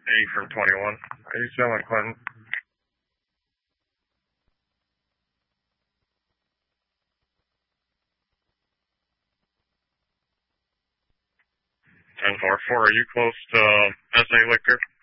from 21. Are you selling Clinton? 10-4. Are you close to SA Liquor?